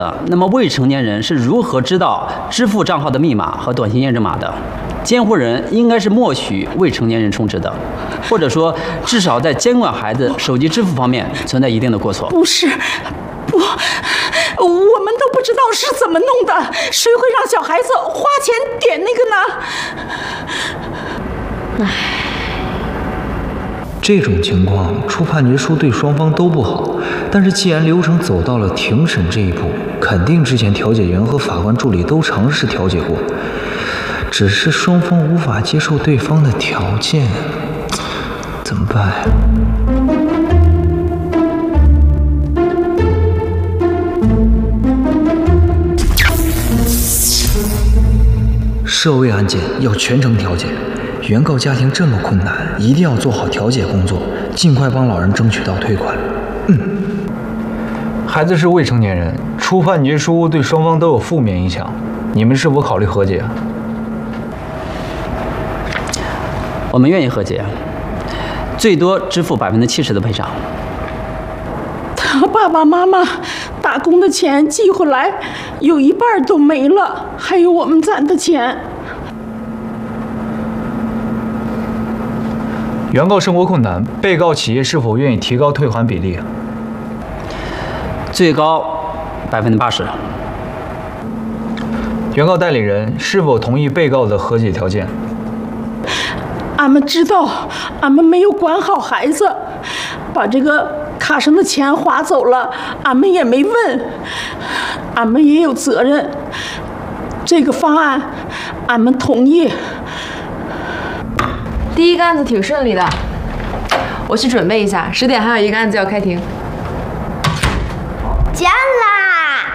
那么未成年人是如何知道支付账号的密码和短信验证码的？监护人应该是默许未成年人充值的，或者说至少在监管孩子手机支付方面存在一定的过错。 不是，不，我们都不知道是怎么弄的，谁会让小孩子花钱点那个呢？唉。 这种情况出判决书对双方都不好，但是既然流程走到了庭审这一步，肯定之前调解员和法官助理都尝试调解过，只是双方无法接受对方的条件，怎么办？涉位案件要全程调解。原告家庭这么困难，一定要做好调解工作，尽快帮老人争取到退款。 孩子是未成年人，出判决书对双方都有负面影响，你们是否考虑和解？ 我们愿意和解，最多支付70%的赔偿。 他爸爸妈妈打工的钱寄回来，有一半都没了，还有我们攒的钱。 原告生活困难，被告企业是否愿意提高退还比例？ 最高80%。 原告代理人是否同意被告的和解条件？ 俺们知道，俺们没有管好孩子，把这个卡上的钱划走了，俺们也没问，俺们也有责任。这个方案，俺们同意。 第一个案子挺顺利的，我去准备一下，10点还有一个案子要开庭。 结案